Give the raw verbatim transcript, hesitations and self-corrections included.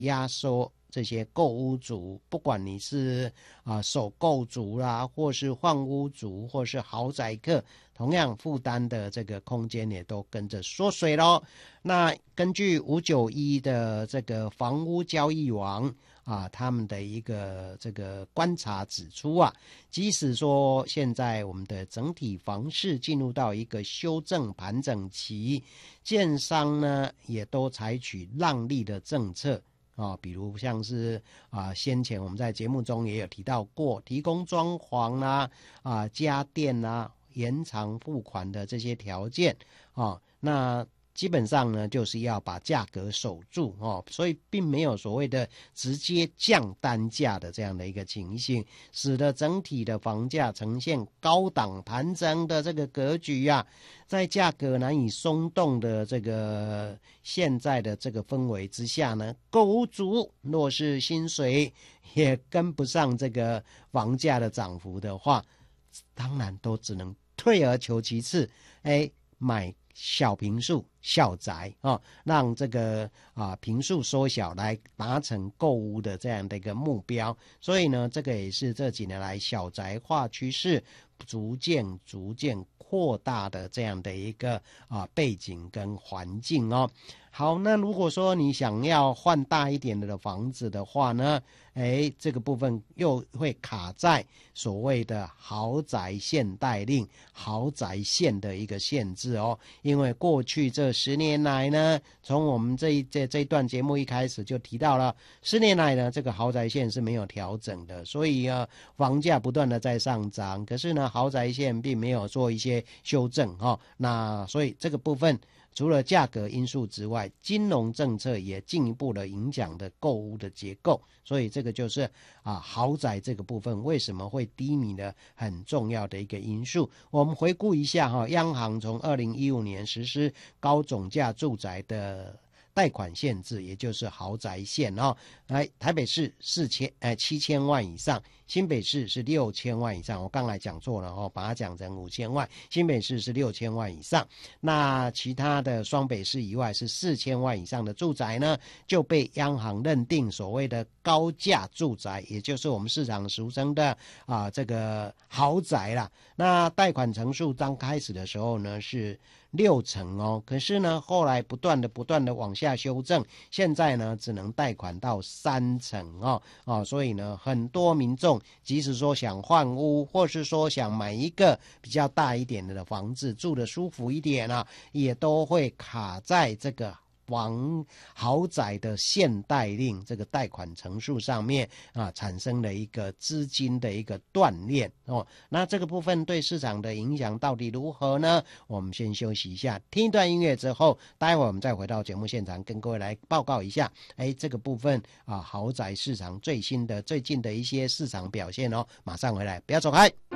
压缩这些购屋族，不管你是啊、呃、首购族啦，或是换屋族，或是豪宅客，同样负担的这个空间也都跟着缩水咯。那根据五九一的这个房屋交易网啊，他们的一个这个观察指出啊，即使说现在我们的整体房市进入到一个修正盘整期，建商呢也都采取让利的政策啊，比如像是啊，先前我们在节目中也有提到过，提供装潢啦、啊、啊家电啊、延长付款的这些条件啊，那基本上呢，就是要把价格守住哦，所以并没有所谓的直接降单价的这样的一个情形，使得整体的房价呈现高档盘整的这个格局啊，在价格难以松动的这个现在的这个氛围之下呢，购屋族若是薪水也跟不上这个房价的涨幅的话，当然都只能退而求其次，哎，买小坪数小宅啊、哦，让这个啊坪数缩小来达成购屋的这样的一个目标。所以呢，这个也是这几年来小宅化趋势逐渐逐渐扩大的这样的一个啊背景跟环境哦。好，那如果说你想要换大一点的房子的话呢，哎，这个部分又会卡在所谓的豪宅限贷令、豪宅限的一个限制哦。因为过去这十年来呢，从我们这一这这一段节目一开始就提到了，十年来呢，这个豪宅限是没有调整的，所以啊，房价不断的在上涨，可是呢，豪宅限并没有做一些修正哦。那所以这个部分，除了价格因素之外，金融政策也进一步的影响的购屋的结构，所以这个就是啊豪宅这个部分为什么会低迷的很重要的一个因素。我们回顾一下哈，央行从二零一五年实施高总价住宅的贷款限制，也就是豪宅限哦。来，台北市四千呃七千万以上，新北市是六千万以上。我刚才讲错了哦，把它讲成五千万。新北市是六千万以上，那其他的双北市以外是四千万以上的住宅呢，就被央行认定所谓的高价住宅，也就是我们市场俗称的啊这个豪宅啦。那贷款成数刚开始的时候呢是六成哦，可是呢后来不断的不断的往下修正，现在呢只能贷款到三成哦哦，所以呢很多民众即使说想换屋，或是说想买一个比较大一点的房子，住得舒服一点啊，也都会卡在这个房豪宅的限贷令这个贷款成数上面啊，产生了一个资金的一个断裂哦。那这个部分对市场的影响到底如何呢？我们先休息一下，听一段音乐之后，待会儿我们再回到节目现场，跟各位来报告一下，哎，这个部分啊，豪宅市场最新的最近的一些市场表现哦。马上回来，不要走开。